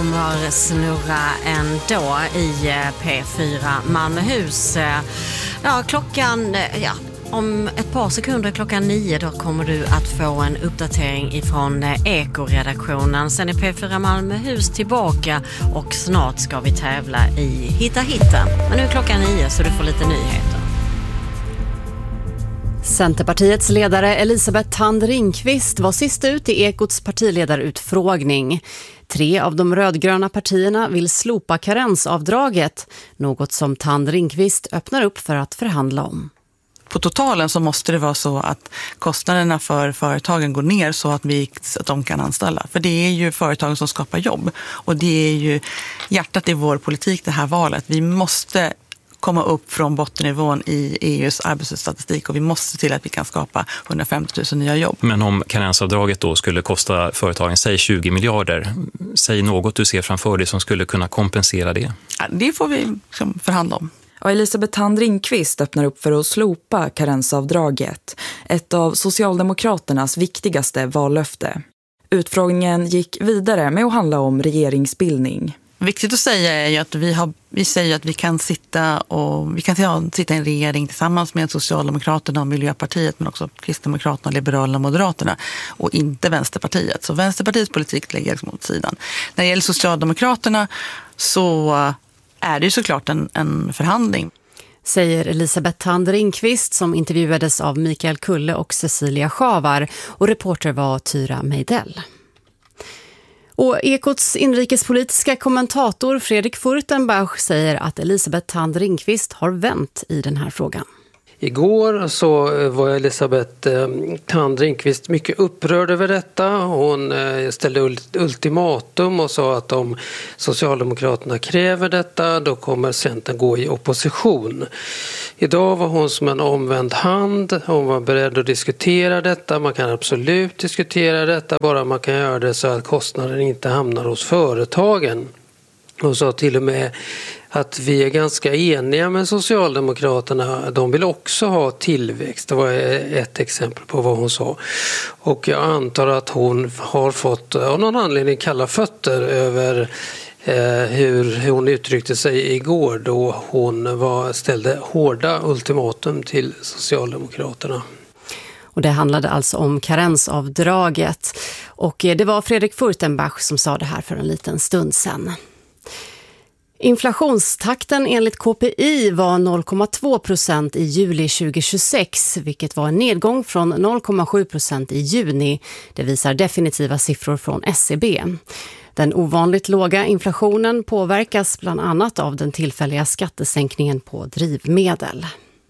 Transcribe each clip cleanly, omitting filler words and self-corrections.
kommer snurra ändå i P4 Malmöhus. Ja, om ett par sekunder 9 då kommer du att få en uppdatering ifrån Eko-redaktionen. Sen är P4 Malmöhus tillbaka och snart ska vi tävla i Hitta Hitten. Men nu är 9 så du får lite nyheter. Centerpartiets ledare Elisabeth Thand Ringqvist var sist ut i Ekots partiledarutfrågning. 3 av de rödgröna partierna vill slopa karensavdraget, något som Thand Ringqvist öppnar upp för att förhandla om. På totalen så måste det vara så att kostnaderna för företagen går ner så att de kan anställa. För det är ju företagen som skapar jobb. Och det är ju hjärtat i vår politik det här valet. Vi måste komma upp från bottennivån i EUs arbetslöshetsstatistik och vi måste se till att vi kan skapa 150 000 nya jobb. Men om karensavdraget då skulle kosta företagen, säg 20 miljarder, säg något du ser framför dig som skulle kunna kompensera det? Ja, det får vi förhandla om. Och Elisabeth Thand Ringqvist öppnar upp för att slopa karensavdraget, ett av Socialdemokraternas viktigaste vallöfte. Utfrågningen gick vidare med att handla om regeringsbildning. Viktigt att säga är ju att vi säger att vi kan sitta i en regering tillsammans med Socialdemokraterna och Miljöpartiet, men också Kristdemokraterna, Liberalerna och Moderaterna och inte Vänsterpartiet. Så Vänsterpartiets politik lägger mot sidan. När det gäller Socialdemokraterna så är det ju såklart en förhandling. Säger Elisabeth Thand Ringqvist som intervjuades av Mikael Kulle och Cecilia Schavar och reporter var Tyra Meidell. Och Ekots inrikespolitiska kommentator Fredrik Furtenbach säger att Elisabeth Thand Ringqvist har vänt i den här frågan. Igår så var Elisabeth Thand Ringqvist mycket upprörd över detta. Hon ställde ultimatum och sa att om Socialdemokraterna kräver detta då kommer Centern gå i opposition. Idag var hon som en omvänd hand. Hon var beredd att diskutera detta. Man kan absolut diskutera detta, bara man kan göra det så att kostnaden inte hamnar hos företagen. Hon sa till och med att vi är ganska eniga med Socialdemokraterna. De vill också ha tillväxt. Det var ett exempel på vad hon sa. Och jag antar att hon har fått av någon anledning kalla fötter över hur hon uttryckte sig igår då hon ställde hårda ultimatum till Socialdemokraterna. Och det handlade alltså om karensavdraget. Och det var Fredrik Furtenbach som sa det här för en liten stund sedan. Inflationstakten enligt KPI var 0,2% i juli 2026, vilket var en nedgång från 0,7% i juni. Det visar definitiva siffror från SCB. Den ovanligt låga inflationen påverkas bland annat av den tillfälliga skattesänkningen på drivmedel.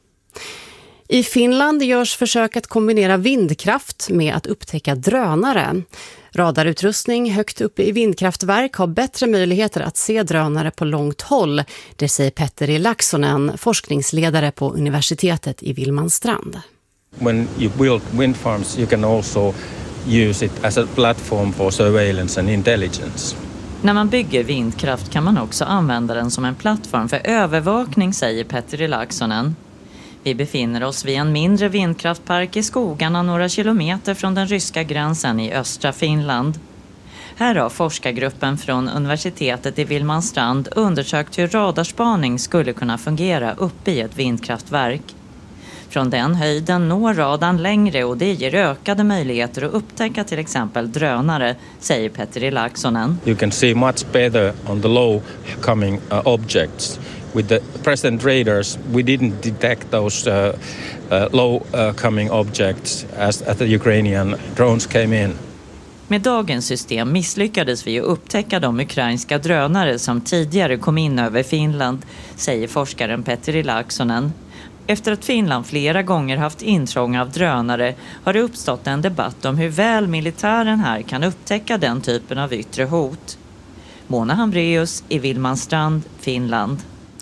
I Finland görs försök att kombinera vindkraft med att upptäcka drönare. Radarutrustning högt uppe i vindkraftverk har bättre möjligheter att se drönare på långt håll. Det säger Petteri Laaksonen, forskningsledare på universitetet i Vilmanstrand. When you build wind farms you can also use it as a platform for surveillance and intelligence. När man bygger vindkraft kan man också använda den som en plattform för övervakning, säger Petteri Laaksonen. Vi befinner oss vid en mindre vindkraftpark i skogarna några kilometer från den ryska gränsen i östra Finland. Här har forskargruppen från universitetet i Vilmanstrand undersökt hur radarspaning skulle kunna fungera uppe i ett vindkraftverk. Från den höjden når radarn längre och det ger ökade möjligheter att upptäcka till exempel drönare, säger Petteri Laaksonen. You can see much better on the low coming objects. With the present radars, we didn't detect those low coming objects as the Ukrainian drones came in. Med dagens system misslyckades vi att upptäcka de ukrainska drönare som tidigare kom in över Finland, säger forskaren Petteri Laaksonen. Efter att Finland flera gånger haft intrång av drönare har det uppstått en debatt om hur väl militären här kan upptäcka den typen av yttre hot. Mona Hambreus i Vilmanstrand, Finland.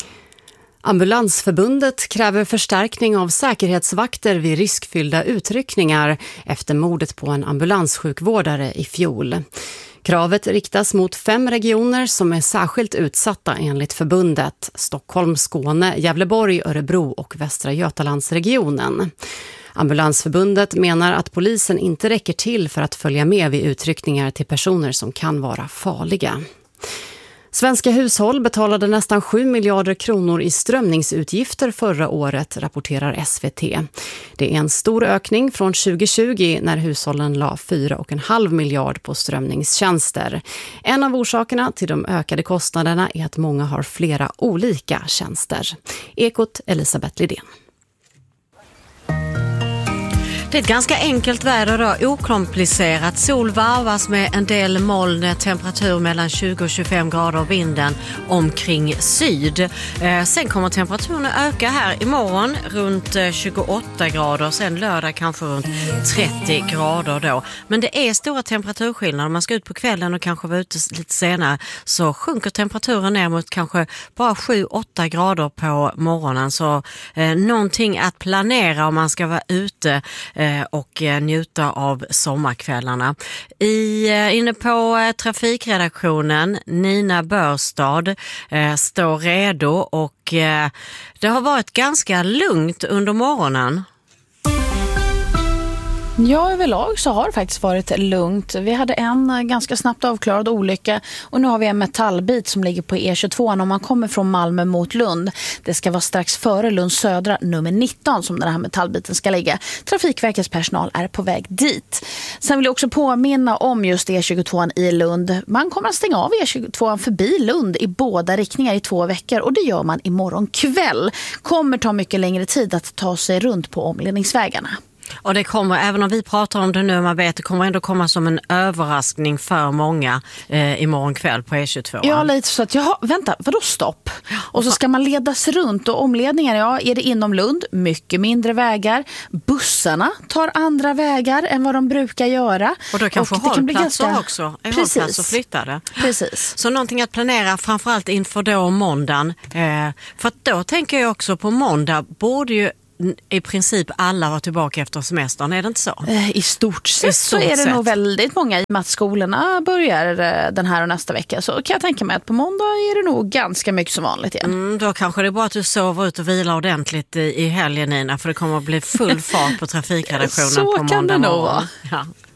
Ambulansförbundet kräver förstärkning av säkerhetsvakter vid riskfyllda utryckningar efter mordet på en ambulanssjukvårdare i fjol. Kravet riktas mot 5 regioner som är särskilt utsatta enligt förbundet: Stockholm, Skåne, Gävleborg, Örebro och Västra Götalandsregionen. Ambulansförbundet menar att polisen inte räcker till för att följa med vid utryckningar till personer som kan vara farliga. Svenska hushåll betalade nästan 7 miljarder kronor i strömningsutgifter förra året, rapporterar SVT. Det är en stor ökning från 2020 när hushållen la 4,5 miljard på strömningstjänster. En av orsakerna till de ökade kostnaderna är att många har flera olika tjänster. Ekot Elisabeth Lidén. Det är ett ganska enkelt väder då, okomplicerat. Sol varvas med en del moln, temperatur mellan 20 och 25 grader och vinden omkring syd. Sen kommer temperaturen att öka här imorgon runt 28 grader, sen lördag kanske runt 30 grader då. Men det är stora temperaturskillnader. Om man ska ut på kvällen och kanske vara ute lite senare så sjunker temperaturen ner mot kanske bara 7-8 grader på morgonen. Så någonting att planera om man ska vara ute och njuta av sommarkvällarna. Inne på trafikredaktionen, Nina Börstad står redo och det har varit ganska lugnt under morgonen. Ja, överlag så har det faktiskt varit lugnt. Vi hade en ganska snabbt avklarad olycka och nu har vi en metallbit som ligger på E22 om man kommer från Malmö mot Lund. Det ska vara strax före Lund södra nummer 19 som den här metallbiten ska ligga. Trafikverkets personal är på väg dit. Sen vill jag också påminna om just E22 i Lund. Man kommer att stänga av E22 förbi Lund i båda riktningar i 2 veckor och det gör man imorgon kväll. Kommer ta mycket längre tid att ta sig runt på omledningsvägarna. Och det kommer, även om vi pratar om det nu, man vet, det kommer ändå komma som en överraskning för många imorgon kväll på E22. Ja, lite så att, vänta, vadå stopp? Och så ska man ledas runt och omledningar, är det inom Lund, mycket mindre vägar. Bussarna tar andra vägar än vad de brukar göra. Och då kanske hållplatser ganska... också. Precis. Hållplatser flyttade. Precis. Så någonting att planera framförallt inför då måndagen. För att då tänker jag också på måndag borde ju i princip alla var tillbaka efter semestern, är det inte så? I stort sett så är det nog väldigt många i och med att skolorna börjar den här och nästa vecka. Så kan jag tänka mig att på måndag är det nog ganska mycket som vanligt igen. Då kanske det är bra att du sover ut och vilar ordentligt i helgen, Nina, för det kommer att bli full fart på trafikredaktionen på måndag morgon. Så kan det nog vara. Ja.